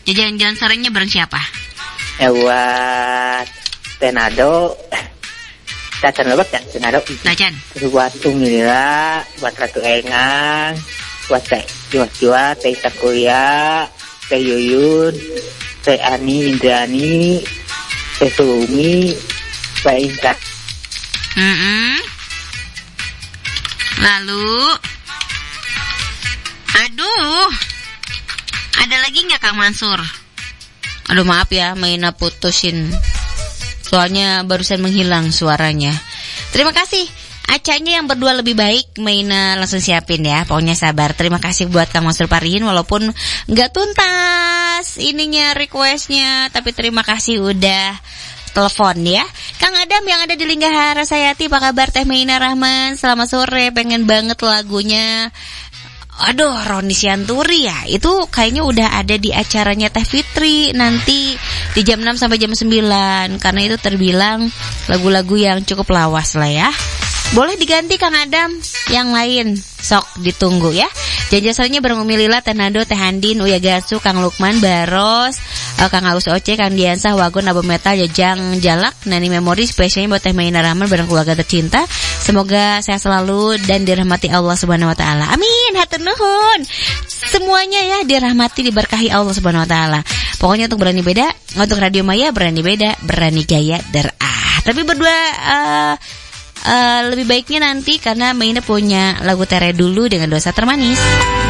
Jalan-jalan sorenya bareng siapa? Buat Tenado. Tacan lebat ya, Tenado. Tacan. Buat Tumila, buat Ratu Engang, buat Teh Jiwa, Teh Takuya, Teh Yuyun, Teh Ani Indrani, Teh Sumi, Teh Intan. Lalu, aduh, ada lagi nggak Kang Mansur? Aduh maaf ya, Maina putusin. Soalnya barusan menghilang suaranya. Terima kasih. Acanya yang berdua lebih baik, Maina langsung siapin ya. Pokoknya sabar. Terima kasih buat Kang Mansur Parihin, walaupun nggak tuntas ininya requestnya, tapi terima kasih udah telepon ya. Kang Adam yang ada di Lingga Rasayati, apa kabar Teh Maina Rahman? Selamat sore, pengen banget lagunya. Aduh, Roni Sianturi ya. Itu kayaknya udah ada di acaranya Teh Fitri nanti di jam 6 sampai jam 9. Karena itu terbilang lagu-lagu yang cukup lawas lah ya. Boleh diganti Kang Adam yang lain, sok ditunggu ya. Janji-janjinya bareng Umi Lila, Teh Nado, Teh Handin, Uya Gasu, Kang Lukman, Baros, Kang Aus Oce, Kang Diansah, Wagun, Abu Metal, Jajang Jalak, Nani Memori, spesialnya buat Teh Maina Rahman bareng keluarga tercinta. Semoga sehat selalu dan dirahmati Allah Subhanahu wa taala. Amin, hatur nuhun. Semuanya ya dirahmati, diberkahi Allah Subhanahu wa taala. Pokoknya untuk berani beda, untuk Radio Maya berani beda, berani gaya derah. Tapi berdua lebih baiknya nanti karena Maina punya lagu Tere dulu dengan Dosa Termanis.